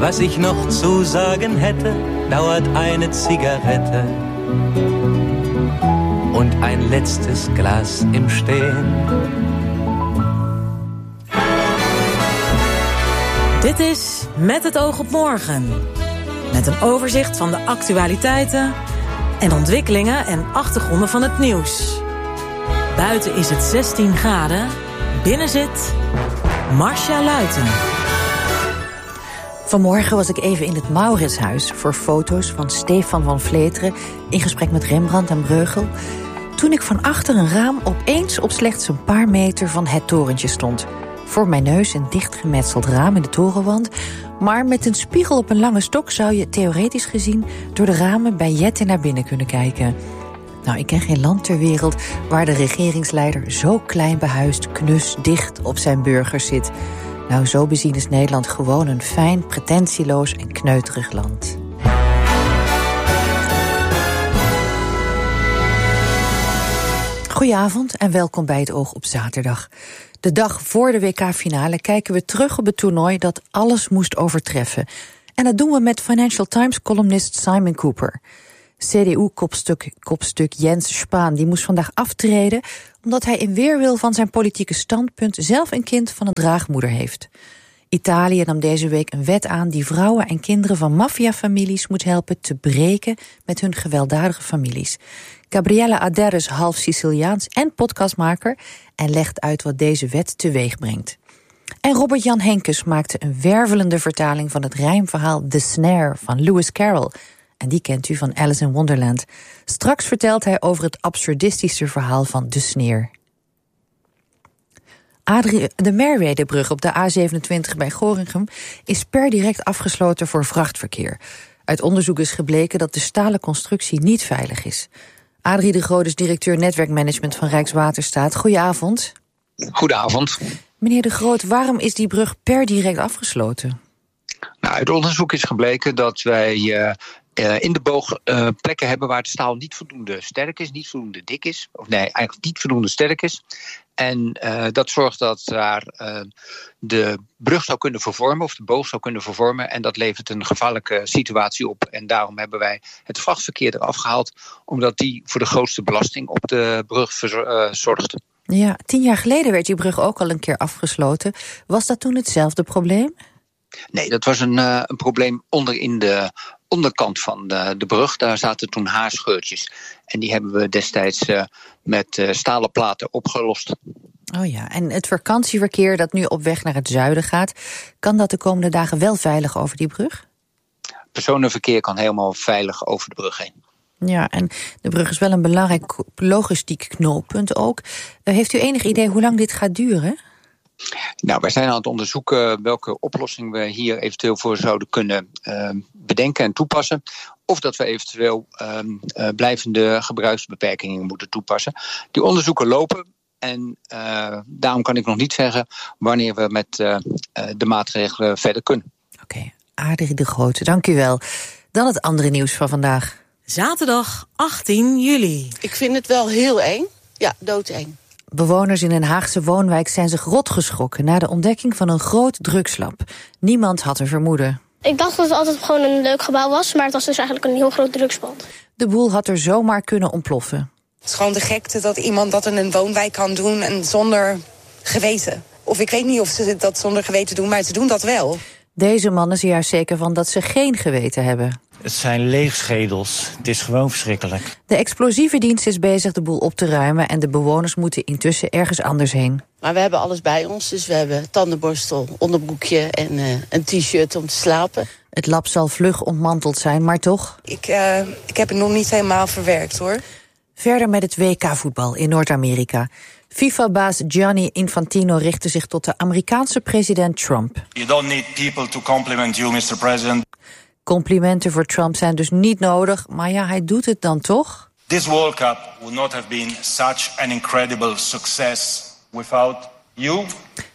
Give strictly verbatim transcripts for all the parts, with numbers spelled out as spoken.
Was ich noch zu sagen hätte, dauert eine Zigarette und ein letztes Glas im Stehen. Dit is Met het oog op morgen. Met een overzicht van de actualiteiten en ontwikkelingen en achtergronden van het nieuws. Buiten is het zestien graden, binnen zit Marcia Luiten. Vanmorgen was ik even in het Mauritshuis voor foto's van Stefan van Vleteren in gesprek met Rembrandt en Breugel, toen ik van achter een raam opeens op slechts een paar meter van het torentje stond. Voor mijn neus een dichtgemetseld raam in de torenwand, maar met een spiegel op een lange stok zou je theoretisch gezien door de ramen bij Jette naar binnen kunnen kijken. Nou, ik ken geen land ter wereld waar de regeringsleider zo klein behuisd, knus, dicht op zijn burgers zit. Nou, zo bezien is Nederland gewoon een fijn, pretentieloos en kneuterig land. Goedenavond en welkom bij het Oog op zaterdag. De dag voor de W K-finale kijken we terug op het toernooi dat alles moest overtreffen. En dat doen we met Financial Times-columnist Simon Cooper. C D U-kopstuk kopstuk Jens Spahn die moest vandaag aftreden omdat hij in weerwil van zijn politieke standpunt zelf een kind van een draagmoeder heeft. Italië nam deze week een wet aan die vrouwen en kinderen van maffiafamilies moet helpen te breken met hun gewelddadige families. Gabriella Ader is half Siciliaans en podcastmaker en legt uit wat deze wet teweeg brengt. En Robert-Jan Henkes maakte een wervelende vertaling van het rijmverhaal The Snare van Lewis Carroll. En die kent u van Alice in Wonderland. Straks vertelt hij over het absurdistische verhaal van De Sneer. Adrie, de Merwedebrug op de A zevenentwintig bij Gorinchem is per direct afgesloten voor vrachtverkeer. Uit onderzoek is gebleken dat de stalen constructie niet veilig is. Adrie de Groot is directeur netwerkmanagement van Rijkswaterstaat. Goedenavond. Goedenavond. Meneer de Groot, waarom is die brug per direct afgesloten? Nou, uit onderzoek is gebleken dat wij uh, uh, in de boog uh, plekken hebben waar de staal niet voldoende sterk is, niet voldoende dik is. Of nee, eigenlijk niet voldoende sterk is. En uh, dat zorgt dat daar uh, de brug zou kunnen vervormen of de boog zou kunnen vervormen. En dat levert een gevaarlijke situatie op. En daarom hebben wij het vrachtverkeer eraf gehaald, omdat die voor de grootste belasting op de brug verzor- uh, zorgt. Ja, tien jaar geleden werd die brug ook al een keer afgesloten. Was dat toen hetzelfde probleem? Nee, dat was een, uh, een probleem onder in de onderkant van de, de brug. Daar zaten toen haarscheurtjes. En die hebben we destijds uh, met uh, stalen platen opgelost. Oh ja, en het vakantieverkeer dat nu op weg naar het zuiden gaat, kan dat de komende dagen wel veilig over die brug? Personenverkeer kan helemaal veilig over de brug heen. Ja, en de brug is wel een belangrijk logistiek knooppunt ook. Uh, heeft u enig idee hoe lang dit gaat duren? Nou, wij zijn aan het onderzoeken welke oplossing we hier eventueel voor zouden kunnen uh, bedenken en toepassen. Of dat we eventueel uh, uh, blijvende gebruiksbeperkingen moeten toepassen. Die onderzoeken lopen en uh, daarom kan ik nog niet zeggen wanneer we met uh, uh, de maatregelen verder kunnen. Oké, okay. Adrie de Grote, dank u wel. Dan het andere nieuws van vandaag. Zaterdag achttien juli. Ik vind het wel heel eng. Ja, doodeng. Bewoners in een Haagse woonwijk zijn zich rot geschrokken na de ontdekking van een groot drugslab. Niemand had een vermoeden. Ik dacht dat het altijd gewoon een leuk gebouw was, maar het was dus eigenlijk een heel groot drugspand. De boel had er zomaar kunnen ontploffen. Het is gewoon de gekte dat iemand dat in een woonwijk kan doen en zonder geweten. Of ik weet niet of ze dat zonder geweten doen, maar ze doen dat wel. Deze man is er juist zeker van dat ze geen geweten hebben. Het zijn leegschedels. Het is gewoon verschrikkelijk. De explosievendienst is bezig de boel op te ruimen en de bewoners moeten intussen ergens anders heen. Maar we hebben alles bij ons, dus we hebben tandenborstel, onderbroekje en uh, een t-shirt om te slapen. Het lab zal vlug ontmanteld zijn, maar toch? Ik, uh, ik heb het nog niet helemaal verwerkt, hoor. Verder met het W K-voetbal in Noord-Amerika. FIFA-baas Gianni Infantino richtte zich tot de Amerikaanse president Trump. You don't need people to compliment you, mister President. Complimenten voor Trump zijn dus niet nodig, maar ja, hij doet het dan toch? This World Cup would not have been such an incredible success without you.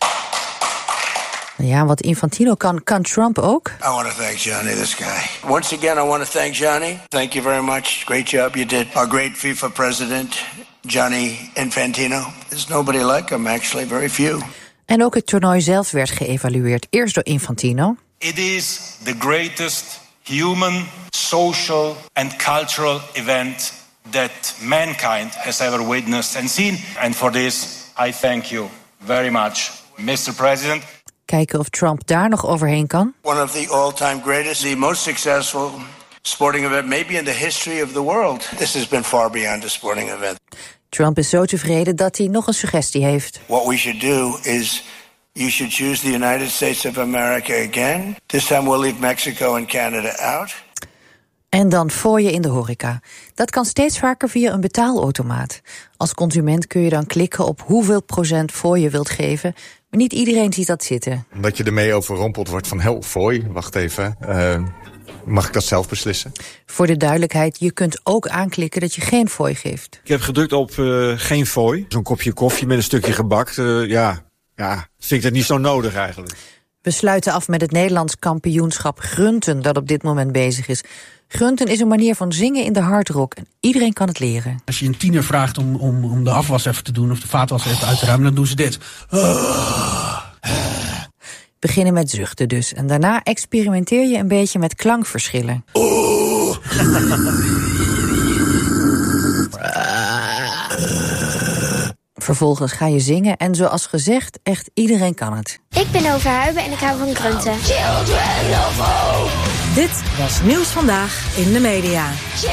Ja, wat Infantino kan, kan Trump ook. I want to thank Johnny, this guy. Once again, I want to thank Johnny. Thank you very much. Great job you did. Our great FIFA president, Gianni Infantino. There's nobody like him, actually, very few. En ook het toernooi zelf werd geëvalueerd. Eerst door Infantino. It is the greatest human, social and cultural event that mankind has ever witnessed and seen. And for this, I thank you very much, mister President. Kijken of Trump daar nog overheen kan. One of the all-time greatest, the most successful sporting event maybe in the history of the world. This has been far beyond a sporting event. Trump is zo tevreden dat hij nog een suggestie heeft. What we should do is you should choose the United States of America again. This time we'll leave Mexico and Canada out. En dan fooien in de horeca. Dat kan steeds vaker via een betaalautomaat. Als consument kun je dan klikken op hoeveel procent fooi je wilt geven. Maar niet iedereen ziet dat zitten. Omdat je ermee overrompeld wordt van, hel, fooi, wacht even. Uh, mag ik dat zelf beslissen? Voor de duidelijkheid, je kunt ook aanklikken dat je geen fooi geeft. Ik heb gedrukt op uh, geen fooi. Zo'n kopje koffie met een stukje gebak. Uh, ja, ja, vind ik dat niet zo nodig eigenlijk. We sluiten af met het Nederlands kampioenschap Grunten dat op dit moment bezig is. Grunten is een manier van zingen in de hardrock en iedereen kan het leren. Als je een tiener vraagt om, om, om de afwas even te doen of de vaatwas even uit te ruimen, dan doen ze dit. Beginnen met zuchten dus en daarna experimenteer je een beetje met klankverschillen. Vervolgens ga je zingen en zoals gezegd, echt iedereen kan het. Ik ben Overhuiben en ik hou van grunten. Dit was Nieuws Vandaag in de media.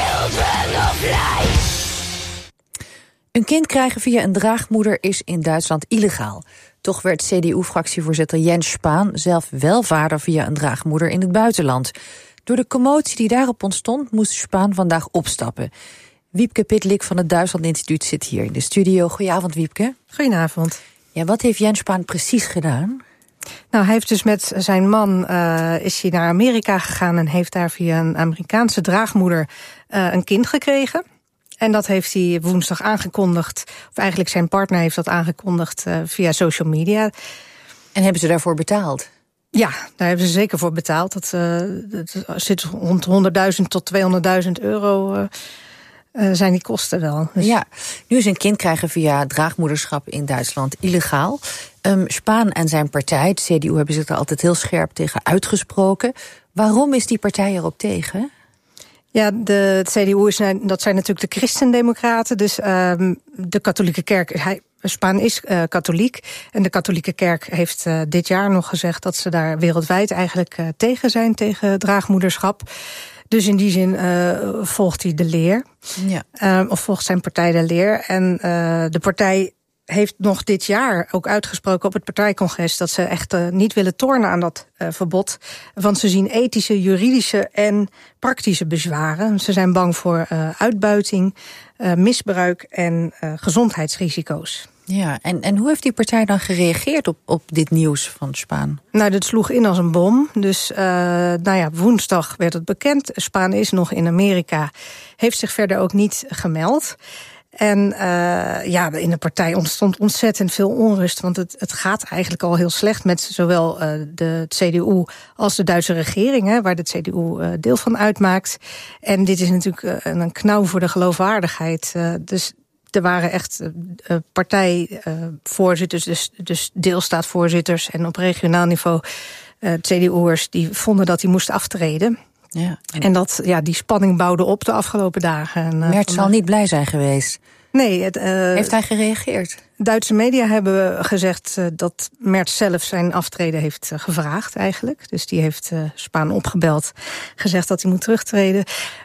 Een kind krijgen via een draagmoeder is in Duitsland illegaal. Toch werd C D U-fractievoorzitter Jens Spahn zelf wel vader via een draagmoeder in het buitenland. Door de commotie die daarop ontstond, moest Spahn vandaag opstappen. Wiepke Pitlik van het Duitsland Instituut zit hier in de studio. Goedenavond, Wiepke. Goedenavond. Ja, wat heeft Jens Spahn precies gedaan? Nou, hij heeft dus met zijn man uh, is hij naar Amerika gegaan en heeft daar via een Amerikaanse draagmoeder uh, een kind gekregen. En dat heeft hij woensdag aangekondigd, of eigenlijk zijn partner heeft dat aangekondigd uh, via social media. En hebben ze daarvoor betaald? Ja, daar hebben ze zeker voor betaald. Dat, uh, dat zit rond honderdduizend tot tweehonderdduizend euro uh, uh, zijn die kosten wel. Dus... Ja, nu is een kind krijgen via draagmoederschap in Duitsland illegaal. Um, Spahn en zijn partij, het C D U, hebben zich er altijd heel scherp tegen uitgesproken. Waarom is die partij erop tegen? Ja, de, het C D U is, dat zijn natuurlijk de christendemocraten. Dus um, de katholieke kerk, hij, Spahn is uh, katholiek. En de katholieke kerk heeft uh, dit jaar nog gezegd dat ze daar wereldwijd eigenlijk uh, tegen zijn, tegen draagmoederschap. Dus in die zin uh, volgt hij de leer. Ja. Um, of volgt zijn partij de leer. En uh, de partij heeft nog dit jaar ook uitgesproken op het partijcongres dat ze echt uh, niet willen tornen aan dat uh, verbod. Want ze zien ethische, juridische en praktische bezwaren. Ze zijn bang voor uh, uitbuiting, uh, misbruik en uh, gezondheidsrisico's. Ja, en, en hoe heeft die partij dan gereageerd op, op dit nieuws van Spahn? Nou, dat sloeg in als een bom. Dus uh, nou ja, woensdag werd het bekend. Spahn is nog in Amerika, heeft zich verder ook niet gemeld. En uh, ja, in de partij ontstond ontzettend veel onrust. Want het, het gaat eigenlijk al heel slecht met zowel uh, de C D U als de Duitse regering, hè, waar de C D U uh, deel van uitmaakt. En dit is natuurlijk uh, een knauw voor de geloofwaardigheid. Uh, dus er waren echt uh, partijvoorzitters, uh, dus, dus deelstaatvoorzitters en op regionaal niveau uh, C D U'ers die vonden dat hij moest aftreden. Ja, en... en dat, ja, die spanning bouwde op de afgelopen dagen. En, uh, Merz zal niet blij zijn geweest. Nee. Het, uh, heeft hij gereageerd? Duitse media hebben gezegd uh, dat Merz zelf zijn aftreden heeft uh, gevraagd eigenlijk. Dus die heeft uh, Spahn opgebeld, gezegd dat hij moet terugtreden.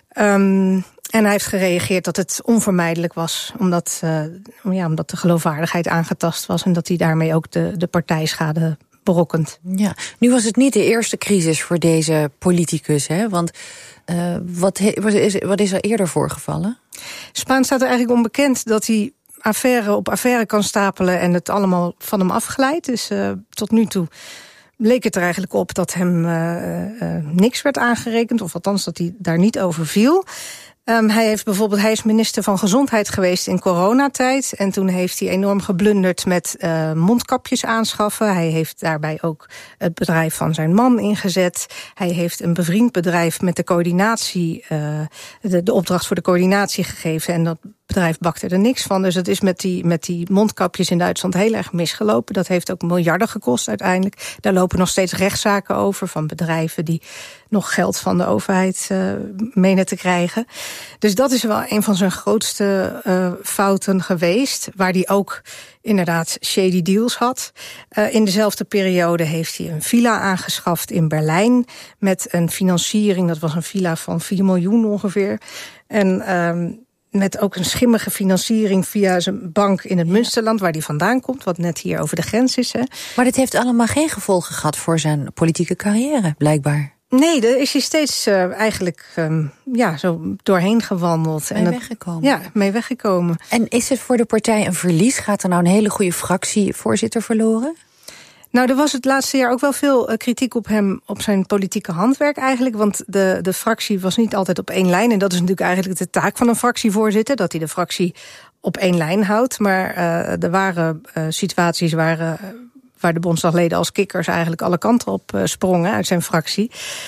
Um, en hij heeft gereageerd dat het onvermijdelijk was, omdat, uh, ja, omdat de geloofwaardigheid aangetast was en dat hij daarmee ook de, de partijschade berokkend. Ja, nu was het niet de eerste crisis voor deze politicus, hè? Want uh, wat, he, wat, is, wat is er eerder voorgevallen? Spahn staat er eigenlijk onbekend dat hij affaire op affaire kan stapelen en het allemaal van hem afglijdt. Dus uh, tot nu toe leek het er eigenlijk op dat hem uh, uh, niks werd aangerekend, of althans dat hij daar niet over viel. Um, hij heeft bijvoorbeeld, hij is minister van Gezondheid geweest in coronatijd. En toen heeft hij enorm geblunderd met uh, mondkapjes aanschaffen. Hij heeft daarbij ook het bedrijf van zijn man ingezet. Hij heeft een bevriend bedrijf met de coördinatie, uh, de, de opdracht voor de coördinatie gegeven. En dat bedrijf bakte er niks van. Dus het is met die, met die mondkapjes in Duitsland heel erg misgelopen. Dat heeft ook miljarden gekost uiteindelijk. Daar lopen nog steeds rechtszaken over van bedrijven die nog geld van de overheid uh, menen te krijgen. Dus dat is wel een van zijn grootste uh, fouten geweest. Waar hij ook inderdaad shady deals had. Uh, in dezelfde periode heeft hij een villa aangeschaft in Berlijn met een financiering, dat was een villa van vier miljoen ongeveer. En um, met ook een schimmige financiering via zijn bank in het ja. Münsterland, waar hij vandaan komt, wat net hier over de grens is. Hè. Maar dit heeft allemaal geen gevolgen gehad voor zijn politieke carrière, blijkbaar. Nee, daar is hij steeds uh, eigenlijk um, ja, zo doorheen gewandeld. Mee en dat, weggekomen. Ja, mee weggekomen. En is het voor de partij een verlies? Gaat er nou een hele goede fractievoorzitter verloren? Nou, er was het laatste jaar ook wel veel uh, kritiek op hem, op zijn politieke handwerk eigenlijk. Want de, de fractie was niet altijd op één lijn. En dat is natuurlijk eigenlijk de taak van een fractievoorzitter, dat hij de fractie op één lijn houdt. Maar uh, er waren uh, situaties waar, uh, waar de bondsdagleden als kikkers eigenlijk alle kanten op uh, sprongen uit zijn fractie.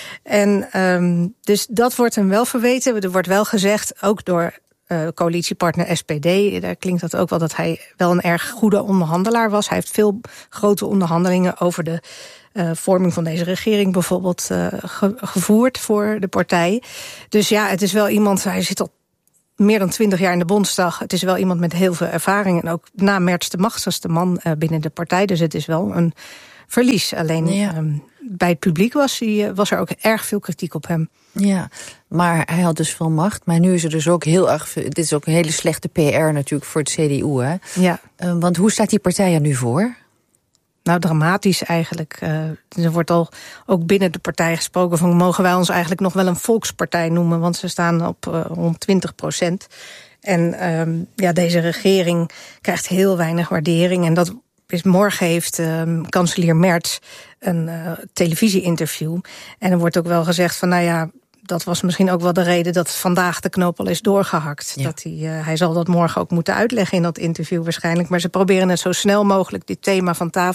En um, dus dat wordt hem wel verweten. Er wordt wel gezegd, ook door Uh, coalitiepartner S P D, daar klinkt dat ook wel dat hij wel een erg goede onderhandelaar was. Hij heeft veel grote onderhandelingen over de uh, vorming van deze regering bijvoorbeeld uh, ge- gevoerd voor de partij. Dus ja, het is wel iemand, hij zit al meer dan twintig jaar in de Bondsdag. Het is wel iemand met heel veel ervaring en ook na Merz de machtigste man uh, binnen de partij. Dus het is wel een verlies. Alleen ja. um, bij het publiek was, hij, was er ook erg veel kritiek op hem. Ja, maar hij had dus veel macht. Maar nu is er dus ook heel erg. Dit is ook een hele slechte P R natuurlijk voor het C D U, hè? Ja. Uh, want hoe staat die partij er nu voor? Nou, dramatisch eigenlijk. Uh, er wordt al ook binnen de partij gesproken van, mogen wij ons eigenlijk nog wel een volkspartij noemen? Want ze staan op uh, rond twintig procent. En um, ja, deze regering krijgt heel weinig waardering. En dat is, morgen heeft uh, kanselier Merz een uh, televisie-interview. En er wordt ook wel gezegd van, nou ja, dat was misschien ook wel de reden dat vandaag de knoop al is doorgehakt. Ja. Dat hij, uh, hij zal dat morgen ook moeten uitleggen in dat interview waarschijnlijk. Maar ze proberen het zo snel mogelijk, dit thema, van tafel